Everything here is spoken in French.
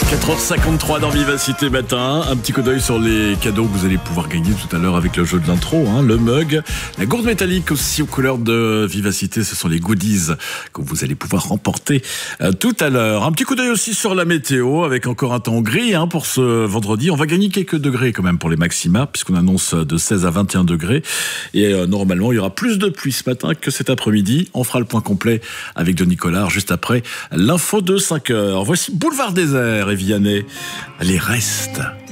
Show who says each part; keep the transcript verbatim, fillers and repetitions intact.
Speaker 1: quatre heures cinquante-trois dans Vivacité Matin. Un petit coup d'œil sur les cadeaux que vous allez pouvoir gagner tout à l'heure avec le jeu de l'intro. Hein, le mug, la gourde métallique aussi aux couleurs de Vivacité. Ce sont les goodies que vous allez pouvoir remporter euh, tout à l'heure. Un petit coup d'œil aussi sur la météo avec encore un temps gris hein, pour ce vendredi. On va gagner quelques degrés quand même pour les maxima puisqu'on annonce de seize à vingt et un degrés. Et euh, normalement, il y aura plus de pluie ce matin que cet après-midi. On fera le point complet avec Denis Collard juste après l'info de cinq heures. Voici Boulevard Désert et Vianney, les restes.